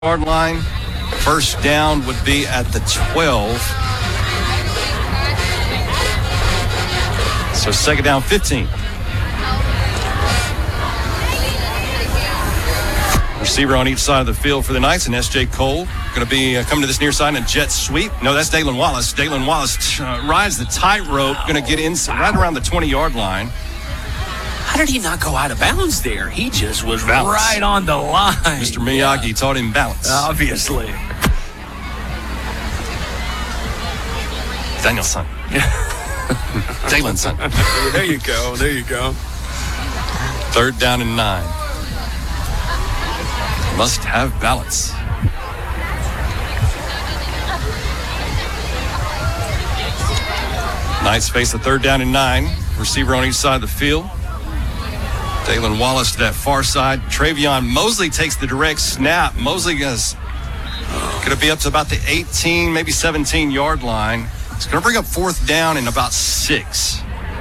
yard line. First down would be at the 12. So second down, 15. Receiver on each side of the field for the Knights, and S.J. Cole going to be coming to this near side in a jet sweep. No, that's Dalen Wallace. Dalen Wallace rides the tightrope, going to get in right around the 20-yard line. How did he not go out of bounds there? He just was right on the line. Mr. Miyagi taught him balance. Obviously. Danielson. Dalenson. There you go. There you go. Third down and 9. Must have balance. Knights face a third down and 9. Receiver on each side of the field. Dalen Wallace to that far side. Travion Mosley takes the direct snap. Mosley is going to be up to about the 18, maybe 17-yard line. It's going to bring up fourth down in about 6.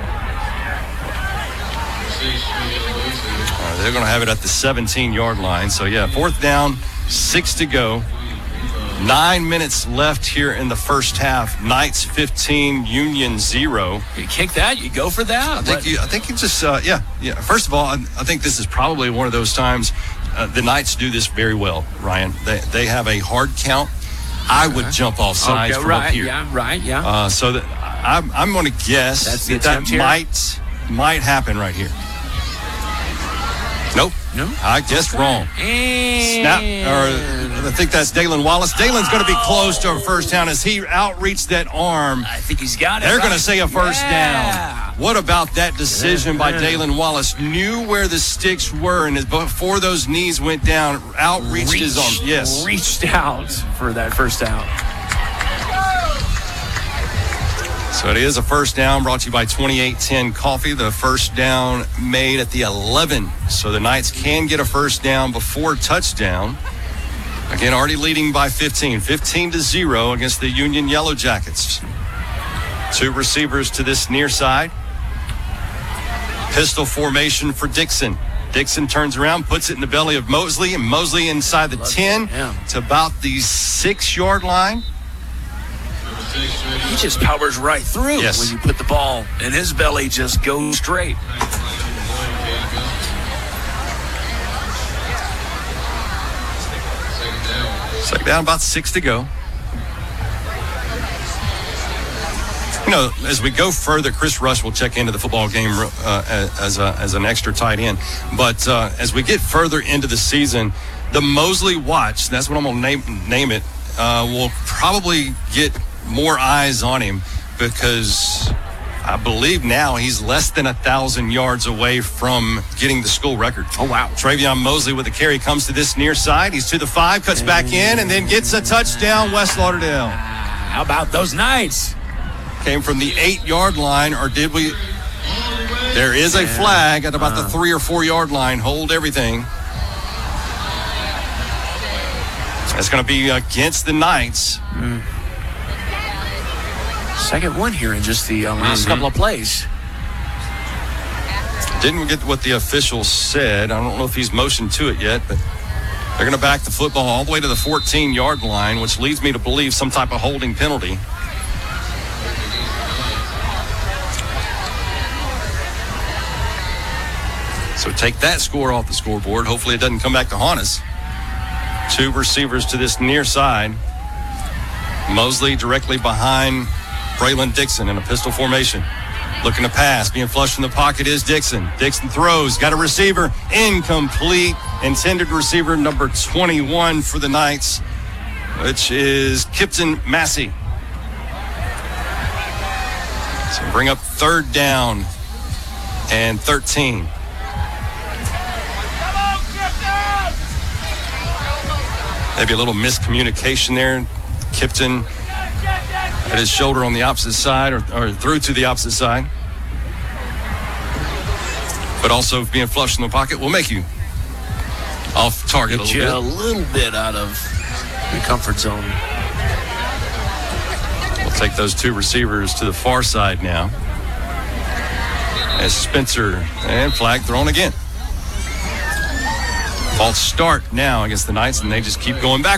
They're going to have it at the 17-yard line. So, yeah, fourth down, 6 to go. 9 minutes left here in the first half. Knights 15, Union 0. You kick that, you go for that. I think you just, yeah. First of all, I think this is probably one of those times the Knights do this very well, Ryan. They have a hard count. I would jump off sides from up here. Yeah, right, yeah. So that I'm going to guess that might happen right here. Nope. No? I guessed wrong. Snap. I think that's Dalen Wallace. Dalen's going to be close to a first down as he outreached that arm. I think he's got it. They're going to say a first down. What about that decision by Dalen Wallace? Knew where the sticks were, and before those knees went down, outreached his arm. Yes. Reached out for that first down. So it is a first down brought to you by 2810 Coffee. The first down made at the 11. So the Knights can get a first down before touchdown. Again, already leading by 15 to 0 against the Union Yellow Jackets. 2 receivers to this near side. Pistol formation for Dixon. Dixon turns around, puts it in the belly of Mosley, and Mosley inside the 10 to about the 6-yard line. He just powers right through when you put the ball in his belly, just goes straight. Second down, about 6 to go. You know, as we go further, Chris Rush will check into the football game as an extra tight end. But as we get further into the season, the Mosley Watch, that's what I'm going to name it, will probably get more eyes on him because I believe now he's less than 1,000 yards away from getting the school record. Oh, wow. Travion Mosley with the carry comes to this near side. He's to the 5, cuts back in, and then gets a touchdown, West Lauderdale. How about those Knights? Came from the 8-yard line, or did we? There is a flag at about the 3 or 4-yard line. Hold everything. It's going to be against the Knights. Second one here in just the last couple of plays. Didn't get what the official said. I don't know if he's motioned to it yet, but they're going to back the football all the way to the 14-yard line, which leads me to believe some type of holding penalty. So take that score off the scoreboard. Hopefully it doesn't come back to haunt us. 2 receivers to this near side. Mosley directly behind Braylon Dixon in a pistol formation. Looking to pass. Being flushed from the pocket is Dixon. Dixon throws. Got a receiver. Incomplete. Intended receiver number 21 for the Knights, which is Kipton Massey. So bring up third down and 13. Maybe a little miscommunication there. Kipton at his shoulder on the opposite side or through to the opposite side. But also being flushed in the pocket will make you off target a little bit out of the comfort zone. We'll take those 2 receivers to the far side now. As Spencer and flag thrown again. False start now against the Knights, and they just keep going back.